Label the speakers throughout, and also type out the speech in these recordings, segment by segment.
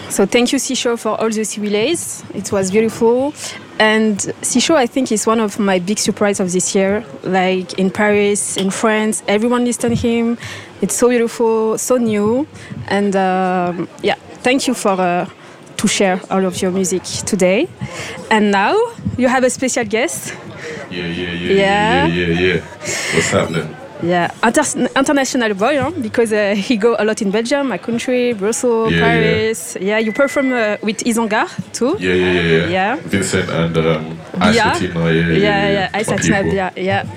Speaker 1: So thank you, Sisho, for all the relays. It was beautiful. And Sisho, I think, is one of my big surprises of this year. Like in Paris, in France, everyone listened to him. It's so beautiful, so new. And thank you for to share all of your music today. And now you have a special guest.
Speaker 2: Yeah. What's happening?
Speaker 1: Yeah, international boy, huh? Because he go a lot in Belgium, my country, Brussels, Paris. Yeah, you perform with Isongar too.
Speaker 2: Yeah. Vincent and Ice Latina.
Speaker 1: Yeah. Ice Latina. Yeah.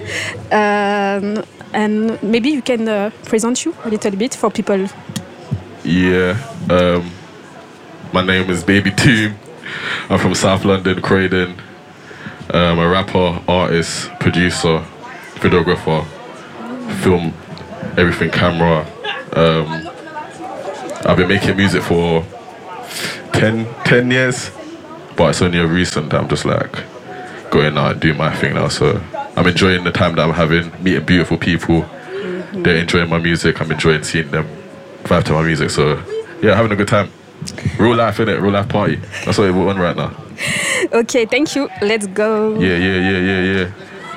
Speaker 1: And maybe you can present you a little bit for people.
Speaker 2: Yeah. My name is Baby Toom. I'm from South London, Croydon. I'm a rapper, artist, producer, videographer. Film, everything, camera. I've been making music for 10 years, but it's only recent that I'm just like going out and doing my thing now. So I'm enjoying the time that I'm having, meeting beautiful people. They're enjoying my music. I'm enjoying seeing them vibe to my music. So yeah, having a good time. Real life, innit? Real life party. That's what we're on right now.
Speaker 1: Okay, thank you. Let's go.
Speaker 2: Yeah.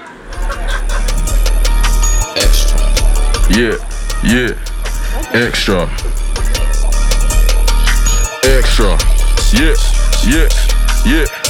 Speaker 2: Extra. Yeah.